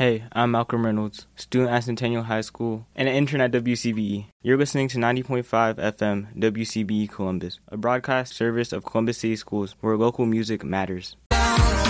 Hey, I'm Malcolm Reynolds, student at Centennial High School and an intern at WCBE. You're listening to 90.5 FM WCBE Columbus, a broadcast service of Columbus City Schools where local music matters.